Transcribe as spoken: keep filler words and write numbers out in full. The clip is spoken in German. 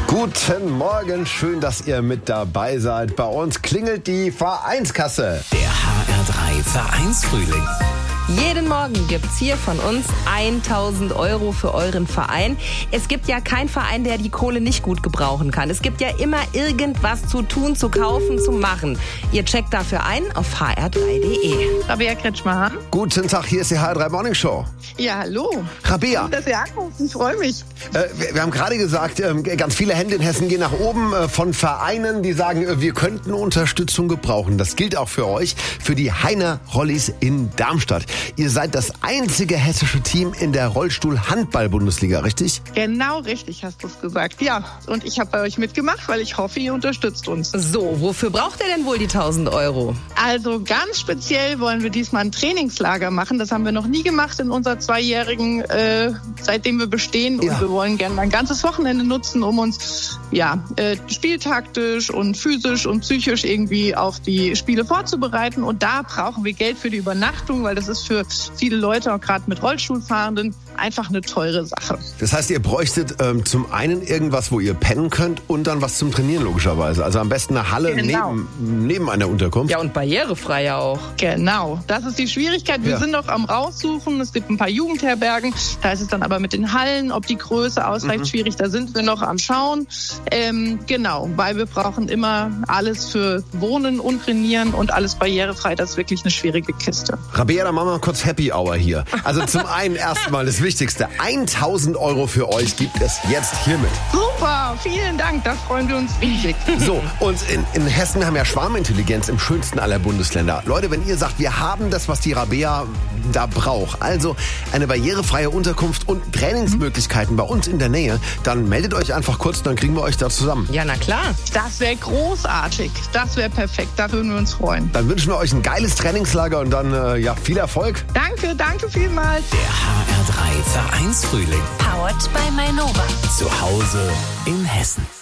Guten Morgen, schön, dass ihr mit dabei seid. Bei uns klingelt die Vereinskasse. Der H R drei Vereinsfrühling. Jeden Morgen gibt's hier von uns tausend Euro für euren Verein. Es gibt ja keinen Verein, der die Kohle nicht gut gebrauchen kann. Es gibt ja immer irgendwas zu tun, zu kaufen, zu machen. Ihr checkt dafür ein auf h r drei punkt d e. Rabea Kretschmer. Guten Tag, hier ist die H R drei Morning Show. Ja, hallo. Rabea, Schön, dass ihr anruft, ich freue mich. äh, wir, wir haben gerade gesagt, äh, ganz viele Hände in Hessen gehen nach oben äh, von Vereinen, die sagen, äh, wir könnten Unterstützung gebrauchen. Das gilt auch für euch, für die Heiner Rollis in Darmstadt. Ihr seid das einzige hessische Team in der Rollstuhl-Handball-Bundesliga, richtig? Genau richtig hast du es gesagt. Ja, und ich habe bei euch mitgemacht, weil ich hoffe, ihr unterstützt uns. So, wofür braucht ihr denn wohl die tausend Euro? Also ganz speziell wollen wir diesmal ein Trainingslager machen. Das haben wir noch nie gemacht in unserer zweijährigen, äh, seitdem wir bestehen. Ja. Und wir wollen gerne mal ein ganzes Wochenende nutzen, um uns ja äh, spieltaktisch und physisch und psychisch irgendwie auf die Spiele vorzubereiten. Und da brauchen wir Geld für die Übernachtung, weil das ist für viele Leute, auch gerade mit Rollstuhlfahrenden, einfach eine teure Sache. Das heißt, ihr bräuchtet ähm, zum einen irgendwas, wo ihr pennen könnt und dann was zum Trainieren logischerweise. Also am besten eine Halle Genau. neben, neben einer Unterkunft. Ja, und barrierefrei ja auch. Genau, das ist die Schwierigkeit. Wir Ja. sind noch am Raussuchen. Es gibt ein paar Jugendherbergen. Da ist es dann aber mit den Hallen, ob die Größe ausreicht, Mhm. schwierig. Da sind wir noch am Schauen. Ähm, genau, weil wir brauchen immer alles für Wohnen und Trainieren und alles barrierefrei. Das ist wirklich eine schwierige Kiste. Rabea, dann machen wir mal kurz Happy Hour hier. Also zum einen erstmal das Wichtigste. tausend Euro für euch gibt es jetzt hiermit. Super, vielen Dank. Da freuen wir uns riesig. So, und in, in Hessen haben wir Schwarmintelligenz im schönsten aller Bundesländer. Leute, wenn ihr sagt, wir haben das, was die Rabea da braucht, also eine barrierefreie Unterkunft und Trainingsmöglichkeiten bei uns in der Nähe, dann meldet euch einfach kurz, dann kriegen wir euch da zusammen. Ja, na klar. Das wäre großartig. Das wäre perfekt. Da würden wir uns freuen. Dann wünschen wir euch ein geiles Trainingslager und dann äh, ja viel Erfolg. Danke, danke vielmals. Der H R drei Vereinsfrühling. Powered by Mainova. Zu Hause in Hessen.